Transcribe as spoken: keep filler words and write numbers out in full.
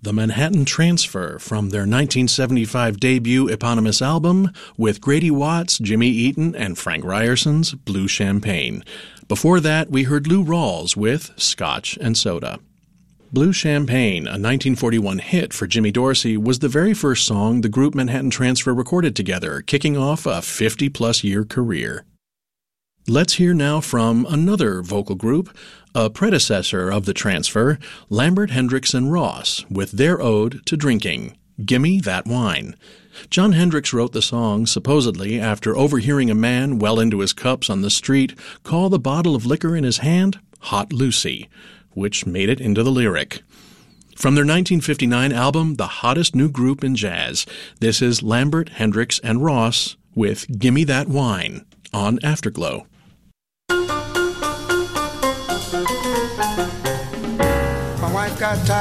The Manhattan Transfer from their nineteen seventy-five debut eponymous album with Grady Watts, Jimmy Eaton, and Frank Ryerson's Blue Champagne. Before that, we heard Lou Rawls with Scotch and Soda. Blue Champagne, a nineteen forty-one hit for Jimmy Dorsey, was the very first song the group Manhattan Transfer recorded together, kicking off a fifty-plus year career. Let's hear now from another vocal group, a predecessor of the Transfer, Lambert, Hendricks, and Ross, with their ode to drinking, Gimme That Wine. John Hendricks wrote the song supposedly after overhearing a man well into his cups on the street call the bottle of liquor in his hand Hot Lucy, which made it into the lyric. From their nineteen fifty-nine album, The Hottest New Group in Jazz, this is Lambert, Hendricks, and Ross with Gimme That Wine on Afterglow. My wife got tired